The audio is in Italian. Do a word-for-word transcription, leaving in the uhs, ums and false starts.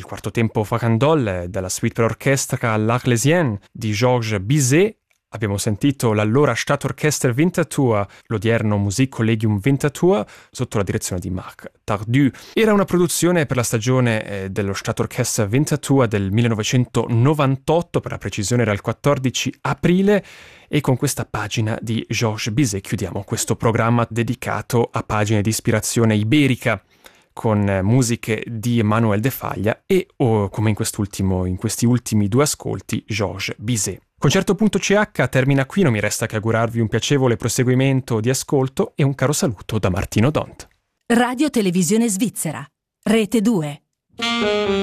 quarto tempo Farandole dalla suite per orchestra L'Arlésienne di Georges Bizet. Abbiamo sentito l'allora Stadtorchester Winterthur, l'odierno Musikkollegium Winterthur, sotto la direzione di Marc Tardieu. Era una produzione per la stagione eh, dello Stadtorchester Winterthur del millenovecentonovantotto, per la precisione era il quattordici aprile, e con questa pagina di Georges Bizet chiudiamo questo programma dedicato a pagine di ispirazione iberica, con musiche di Manuel de Falla e, oh, come in quest'ultimo, in questi ultimi due ascolti, Georges Bizet. Concerto punto c h termina qui, non mi resta che augurarvi un piacevole proseguimento di ascolto e un caro saluto da Martino Dont. Radio Televisione Svizzera, Rete due.